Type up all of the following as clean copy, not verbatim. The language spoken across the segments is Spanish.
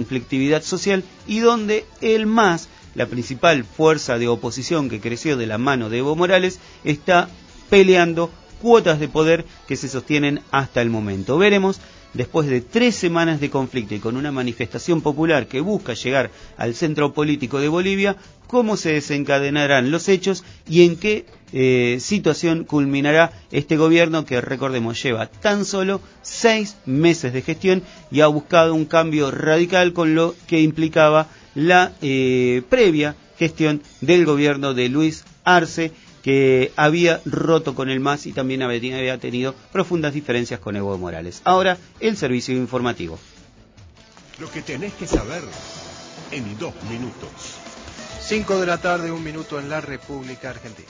conflictividad social y donde el MAS, la principal fuerza de oposición que creció de la mano de Evo Morales, está peleando cuotas de poder que se sostienen hasta el momento. Veremos, después de 3 semanas de conflicto y con una manifestación popular que busca llegar al centro político de Bolivia, cómo se desencadenarán los hechos y en qué situación culminará este gobierno que, recordemos, lleva tan solo 6 meses de gestión y ha buscado un cambio radical con lo que implicaba la previa gestión del gobierno de Luis Arce, que había roto con el MAS y también había tenido profundas diferencias con Evo Morales. Ahora, el servicio informativo. Lo que tenés que saber en 2 minutos. 5 de la tarde, 1 minuto en la República Argentina.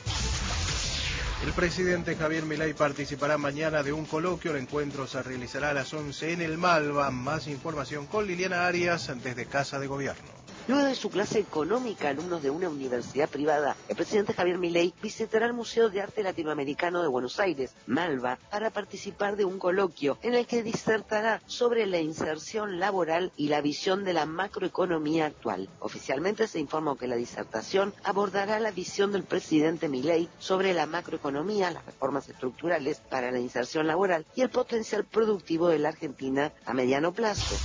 El presidente Javier Milei participará mañana de un coloquio. El encuentro se realizará a las 11 en el Malva. Más información con Liliana Arias desde Casa de Gobierno. Luego de su clase económica a alumnos de una universidad privada, el presidente Javier Milei visitará el Museo de Arte Latinoamericano de Buenos Aires, Malva, para participar de un coloquio en el que disertará sobre la inserción laboral y la visión de la macroeconomía actual. Oficialmente se informó que la disertación abordará la visión del presidente Milei sobre la macroeconomía, las reformas estructurales para la inserción laboral y el potencial productivo de la Argentina a mediano plazo.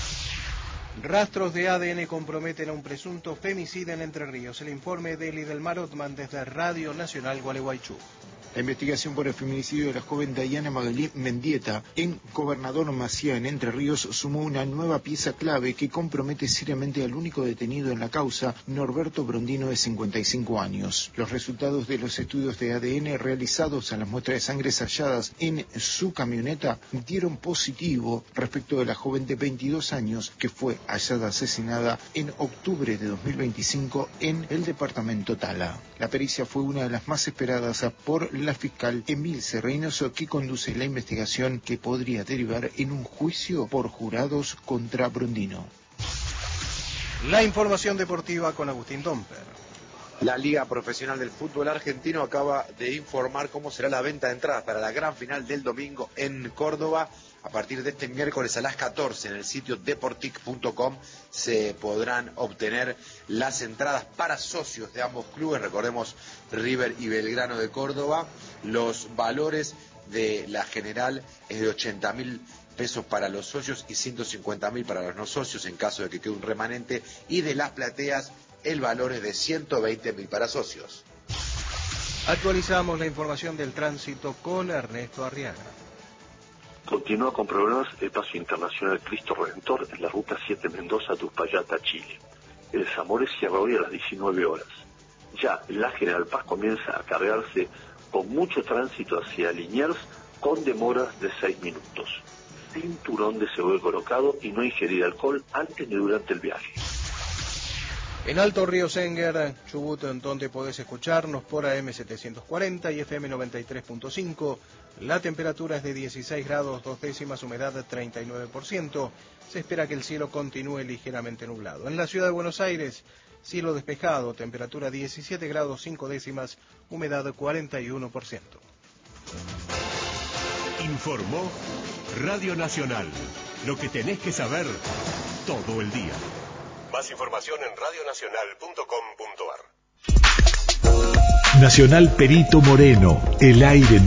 Rastros de ADN comprometen a un presunto femicidio en Entre Ríos. El informe de Lidelmar Othman desde Radio Nacional Gualeguaychú. La investigación por el feminicidio de la joven Dayana Magalí Mendieta en Gobernador Maciá, en Entre Ríos, sumó una nueva pieza clave que compromete seriamente al único detenido en la causa, Norberto Brondino, de 55 años. Los resultados de los estudios de ADN realizados en las muestras de sangre halladas en su camioneta dieron positivo respecto de la joven de 22 años que fue hallada asesinada en octubre de 2025 en el departamento Tala. La pericia fue una de las más esperadas por la fiscal Emilce Reynoso, que conduce la investigación que podría derivar en un juicio por jurados contra Brondino. La información deportiva con Agustín Domper. La Liga Profesional del Fútbol Argentino acaba de informar cómo será la venta de entradas para la gran final del domingo en Córdoba. A partir de este miércoles a las 14 en el sitio deportic.com se podrán obtener las entradas para socios de ambos clubes, recordemos River y Belgrano de Córdoba. Los valores de la general es de 80.000 pesos para los socios y 150.000 para los no socios en caso de que quede un remanente, y de las plateas el valor es de 120.000 para socios. Actualizamos la información del tránsito con Ernesto Arriaga. Continúa con problemas el paso internacional Cristo Redentor en la ruta 7 Mendoza-Tuspallata, Chile. El Zamore cierra hoy a las 19 horas. Ya la General Paz comienza a cargarse con mucho tránsito hacia Liniers, con demoras de 6 minutos. Cinturón de seguridad colocado y no ingerir alcohol antes ni durante el viaje. En Alto Río Senguer, Chubut, en donde podés escucharnos por AM 740 y FM 93.5. La temperatura es de 16 grados 2 décimas, humedad 39%. Se espera que el cielo continúe ligeramente nublado. En la ciudad de Buenos Aires, cielo despejado, temperatura 17 grados 5 décimas, humedad 41%. Informó Radio Nacional. Lo que tenés que saber todo el día. Más información en radionacional.com.ar. Nacional Perito Moreno, el aire